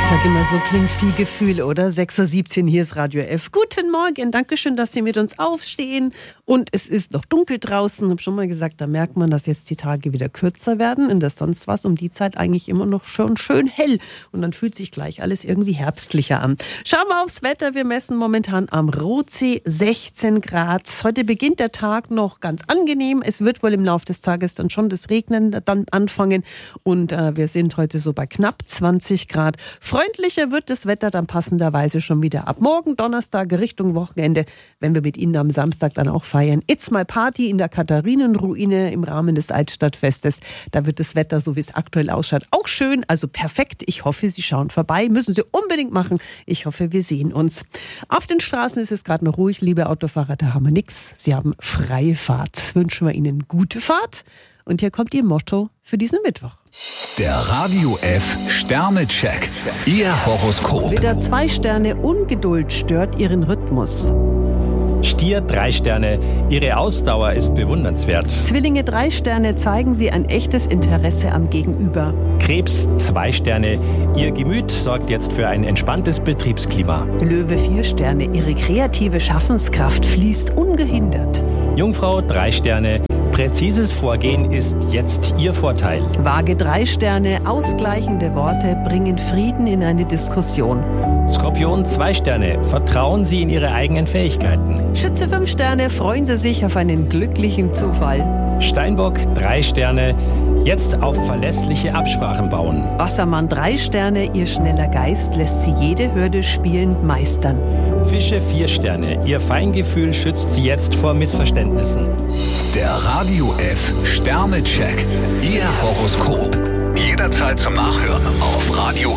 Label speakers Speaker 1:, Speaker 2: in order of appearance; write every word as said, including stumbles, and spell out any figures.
Speaker 1: sag immer, so klingt viel Gefühl, oder? sechs Uhr siebzehn, hier ist Radio F. Guten Morgen, Dankeschön, dass Sie mit uns aufstehen. Und es ist noch dunkel draußen. Ich habe schon mal gesagt, da merkt man, dass jetzt die Tage wieder kürzer werden. Und das sonst was um die Zeit eigentlich immer noch schon schön hell. Und dann fühlt sich gleich alles irgendwie herbstlicher an. Schauen wir aufs Wetter. Wir messen momentan am Rotsee sechzehn Grad. Heute beginnt der Tag noch ganz angenehm. Es wird wohl im Laufe des Tages dann schon das Regnen dann anfangen. Und äh, wir sind heute so bei knapp zwanzig Grad. Freundlicher wird das Wetter dann passenderweise schon wieder ab morgen, Donnerstag, Richtung Wochenende, wenn wir mit Ihnen am Samstag dann auch feiern. It's My Party in der Katharinenruine im Rahmen des Altstadtfestes. Da wird das Wetter, so wie es aktuell ausschaut, auch schön, also perfekt. Ich hoffe, Sie schauen vorbei. Müssen Sie unbedingt machen. Ich hoffe, wir sehen uns. Auf den Straßen ist es gerade noch ruhig, liebe Autofahrer, da haben wir nichts. Sie haben freie Fahrt. Wünschen wir Ihnen gute Fahrt. Und hier kommt Ihr Motto für diesen Mittwoch.
Speaker 2: Der Radio F Sternecheck. Ihr Horoskop.
Speaker 1: Widder, zwei Sterne, Ungeduld stört Ihren Rhythmus.
Speaker 3: Stier, drei Sterne. Ihre Ausdauer ist bewundernswert.
Speaker 1: Zwillinge, drei Sterne, zeigen Sie ein echtes Interesse am Gegenüber.
Speaker 3: Krebs, zwei Sterne. Ihr Gemüt sorgt jetzt für ein entspanntes Betriebsklima.
Speaker 1: Löwe, vier Sterne, Ihre kreative Schaffenskraft fließt ungehindert.
Speaker 3: Jungfrau, drei Sterne. Präzises Vorgehen ist jetzt Ihr Vorteil.
Speaker 1: Waage, drei Sterne, ausgleichende Worte bringen Frieden in eine Diskussion.
Speaker 3: Skorpion, zwei Sterne. Vertrauen Sie in Ihre eigenen Fähigkeiten.
Speaker 1: Schütze, fünf Sterne, freuen Sie sich auf einen glücklichen Zufall.
Speaker 3: Steinbock, drei Sterne. Jetzt auf verlässliche Absprachen bauen.
Speaker 1: Wassermann, drei Sterne, Ihr schneller Geist lässt Sie jede Hürde spielend meistern.
Speaker 3: Fische, vier Sterne. Ihr Feingefühl schützt Sie jetzt vor Missverständnissen.
Speaker 2: Der Radio F Sternecheck. Ihr Horoskop. Jederzeit zum Nachhören auf Radio